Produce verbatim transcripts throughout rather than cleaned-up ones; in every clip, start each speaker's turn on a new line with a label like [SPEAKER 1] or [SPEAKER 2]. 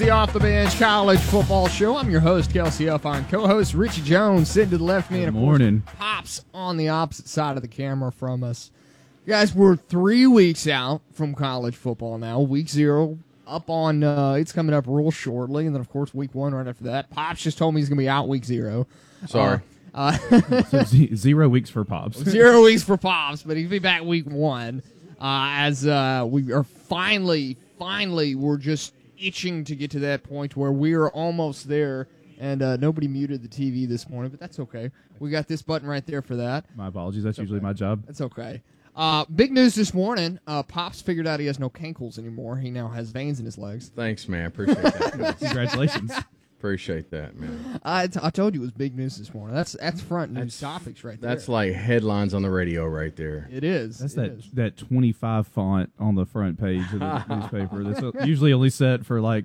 [SPEAKER 1] The Off the Bench College Football Show. I'm your host, Kelsey Uffine. Co-host Richie Jones sitting to the left of me.
[SPEAKER 2] Good
[SPEAKER 1] and of
[SPEAKER 2] morning.
[SPEAKER 1] course, Pops on the opposite side of the camera from us. Guys, we're three weeks out from college football now. Week zero up on, uh, it's coming up real shortly. And then, of course, week one right after that. Pops just told me he's going to be out week zero.
[SPEAKER 3] Sorry.
[SPEAKER 1] Uh, uh,
[SPEAKER 2] So z- zero weeks for Pops.
[SPEAKER 1] Zero weeks for Pops, but he'll be back week one. Uh, as uh, we are finally, finally, we're just itching to get to that point where we are almost there. And uh, nobody muted the T V this morning, but that's okay. We got this button right there for that.
[SPEAKER 2] My apologies. That's usually my job.
[SPEAKER 1] That's okay. Uh, big news this morning. Uh, Pops figured out he has no cankles anymore. He now has veins in his legs.
[SPEAKER 3] Thanks, man. Appreciate that.
[SPEAKER 2] Congratulations.
[SPEAKER 3] Appreciate that, man.
[SPEAKER 1] I, t- I told you it was big news this morning. That's that's front news topics right there.
[SPEAKER 3] That's like headlines on the radio right there.
[SPEAKER 1] It is.
[SPEAKER 2] That's
[SPEAKER 1] it
[SPEAKER 2] that
[SPEAKER 1] is.
[SPEAKER 2] that twenty-five font on the front page of the newspaper. That's usually only set for like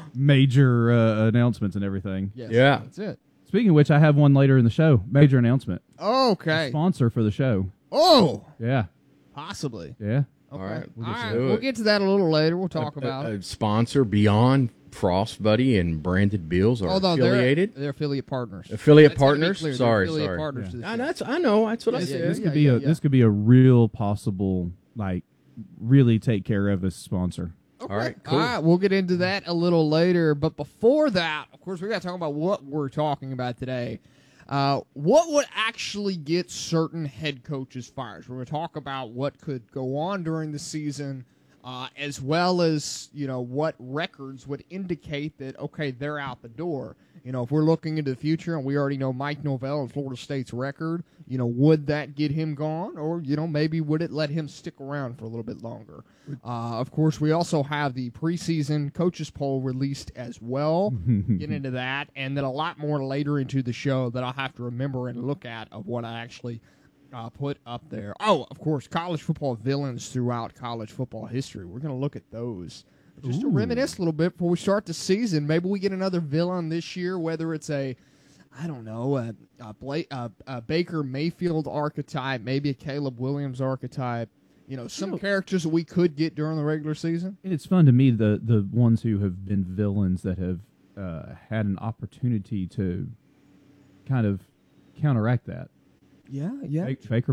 [SPEAKER 2] major uh, announcements and everything.
[SPEAKER 1] Yes,
[SPEAKER 3] Yeah.
[SPEAKER 1] That's it.
[SPEAKER 2] Speaking of which, I have one later in the show. Major announcement.
[SPEAKER 1] Okay.
[SPEAKER 2] Sponsor for the show.
[SPEAKER 1] Oh,
[SPEAKER 2] Yeah.
[SPEAKER 1] possibly.
[SPEAKER 2] Yeah.
[SPEAKER 1] Okay.
[SPEAKER 3] All right,
[SPEAKER 1] All
[SPEAKER 3] we'll
[SPEAKER 1] right.
[SPEAKER 3] do
[SPEAKER 1] We'll
[SPEAKER 3] it.
[SPEAKER 1] get to that a little later. We'll talk
[SPEAKER 3] A-
[SPEAKER 1] about
[SPEAKER 3] a,
[SPEAKER 1] it.
[SPEAKER 3] a sponsor beyond Frost Buddy and Branded Bills are
[SPEAKER 1] Although
[SPEAKER 3] affiliated.
[SPEAKER 1] They're, they're affiliate partners.
[SPEAKER 3] Affiliate
[SPEAKER 1] That's gotta be
[SPEAKER 3] partners?
[SPEAKER 1] clear. They're
[SPEAKER 3] Sorry,
[SPEAKER 1] affiliate
[SPEAKER 3] sorry.
[SPEAKER 1] partners
[SPEAKER 2] Yeah.
[SPEAKER 1] to the
[SPEAKER 3] Ah,
[SPEAKER 1] show.
[SPEAKER 3] that's I know. That's what I
[SPEAKER 1] Yeah,
[SPEAKER 3] said.
[SPEAKER 1] yeah,
[SPEAKER 2] This
[SPEAKER 1] yeah.
[SPEAKER 2] could be a
[SPEAKER 1] yeah.
[SPEAKER 2] this could be a real possible like really take care of a sponsor.
[SPEAKER 1] Okay.
[SPEAKER 3] All right, cool.
[SPEAKER 1] All right, we'll get into that a little later. But before that, of course, we got to talk about what we're talking about today. Uh, what would actually get certain head coaches fired? We're going to talk about what could go on during the season, uh, as well as, you know, what records would indicate that, okay, they're out the door. You know, if we're looking into the future and we already know Mike Novell and Florida State's record, you know, would that get him gone? Or, you know, maybe would it let him stick around for a little bit longer? Uh, of course, we also have the preseason coaches poll released as well. Get into that. And then a lot more later into the show that I'll have to remember and look at of what I actually uh, put up there. Oh, of course, college football villains throughout college football history. We're going to look at those. Just to
[SPEAKER 2] Ooh.
[SPEAKER 1] reminisce a little bit before we start the season. Maybe we get another villain this year, whether it's a, I don't know, a, a, Blake, a, a Baker Mayfield archetype, maybe a Caleb Williams archetype. You know, some
[SPEAKER 2] You know-
[SPEAKER 1] characters that we could get during the regular season.
[SPEAKER 2] And it's fun to me the the ones who have been villains that have uh, had an opportunity to kind of counteract that.
[SPEAKER 1] Yeah, yeah.
[SPEAKER 2] Baker